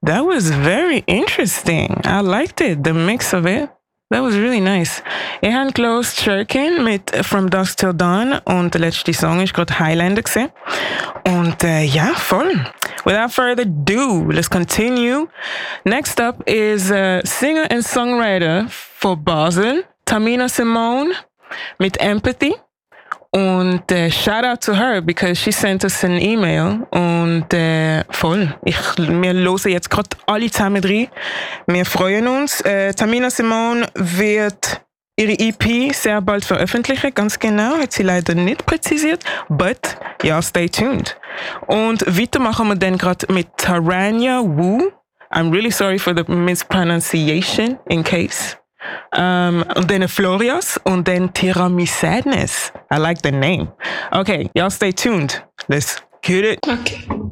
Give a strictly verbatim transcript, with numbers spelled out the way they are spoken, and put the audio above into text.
That was very interesting. I liked it, the mix of it. That was really nice. Ich habe Close Shirkin mit From Dusk Till Dawn und der letzte Song ist gerade Highlander gewesen. Und äh, ja, voll. Without further ado, let's continue. Next up is uh, singer and songwriter for Basel, Tamina Simone mit Empathy. Und äh, shout out to her because she sent us an email und äh, voll. Ich, wir hören jetzt gerade alle zusammen rein. Wir freuen uns. Äh, Tamina Simone wird ihre E P sehr bald veröffentlichen, ganz genau. Hat sie leider nicht präzisiert, but ja, stay tuned. Und weiter machen wir dann gerade mit Taranya Wu. I'm really sorry for the mispronunciation in case. Um, und dann Florias und dann Tiramisu Sadness. I like the name. Okay, y'all stay tuned. Let's get it. Okay.